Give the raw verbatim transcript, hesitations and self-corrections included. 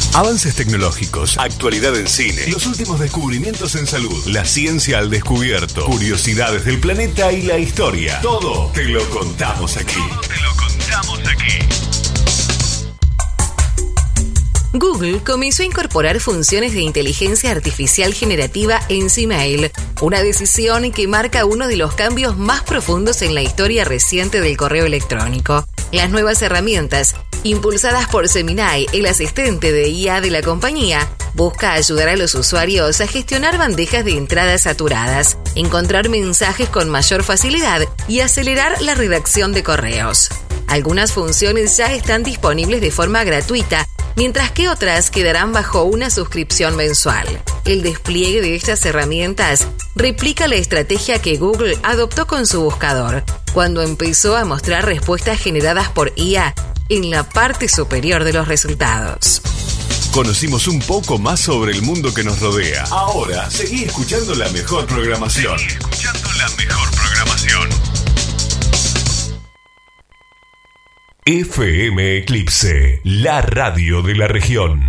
Avances tecnológicos, actualidad en cine, los últimos descubrimientos en salud, la ciencia al descubierto, curiosidades del planeta y la historia. Todo te lo contamos aquí. Todo te lo contamos aquí. Google comenzó a incorporar funciones de inteligencia artificial generativa en Gmail, una decisión que marca uno de los cambios más profundos en la historia reciente del correo electrónico. Las nuevas herramientas, impulsadas por Gemini, el asistente de I A de la compañía, busca ayudar a los usuarios a gestionar bandejas de entrada saturadas, encontrar mensajes con mayor facilidad y acelerar la redacción de correos. Algunas funciones ya están disponibles de forma gratuita, mientras que otras quedarán bajo una suscripción mensual. El despliegue de estas herramientas replica la estrategia que Google adoptó con su buscador, cuando empezó a mostrar respuestas generadas por I A en la parte superior de los resultados. Conocimos un poco más sobre el mundo que nos rodea. Ahora, seguí escuchando la mejor programación. Seguí escuchando la mejor programación. F M Eclipse, la radio de la región.